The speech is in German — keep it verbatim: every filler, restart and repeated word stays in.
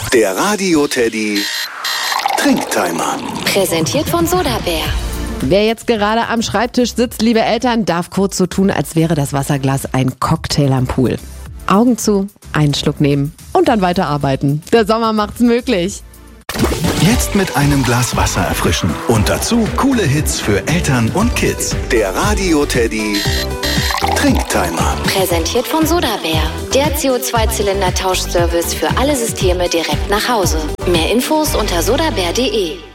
Der Radio Teddy Trinktimer. Präsentiert von Sodabär. Wer jetzt gerade am Schreibtisch sitzt, liebe Eltern, darf kurz so tun, als wäre das Wasserglas ein Cocktail am Pool. Augen zu, einen Schluck nehmen und dann weiterarbeiten. Der Sommer macht's möglich. Jetzt mit einem Glas Wasser erfrischen. Und dazu coole Hits für Eltern und Kids. Der Radio Teddy Trinktimer. Präsentiert von Sodabär. Der C O zwei Zylinder Tauschservice für alle Systeme direkt nach Hause. Mehr Infos unter sodabär punkt de.